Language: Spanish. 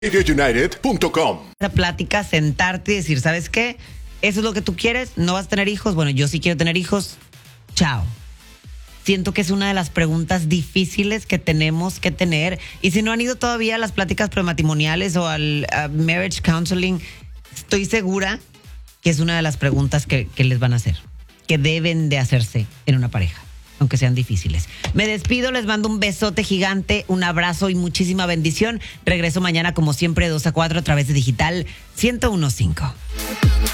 RadioUnited.com. La plática, sentarte y decir, ¿sabes qué? Eso es lo que tú quieres, no vas a tener hijos. Bueno, yo sí quiero tener hijos. Chao. Siento que es una de las preguntas difíciles que tenemos que tener. Y si no han ido todavía a las pláticas prematrimoniales o al marriage counseling, estoy segura que es una de las preguntas que les van a hacer, que deben de hacerse en una pareja, aunque sean difíciles. Me despido, les mando un besote gigante, un abrazo y muchísima bendición. Regreso mañana como siempre 2 a 4 a través de Digital 101.5.